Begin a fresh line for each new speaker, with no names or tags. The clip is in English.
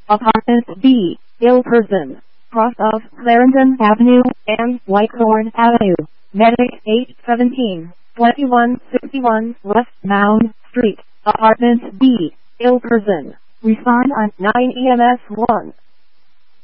Apartment B, ill person. Cross of Clarendon Avenue and Whitehorn Avenue. Medic 817, 2161 West Mound Street. Apartment B, ill person. Respond on 9 EMS 1.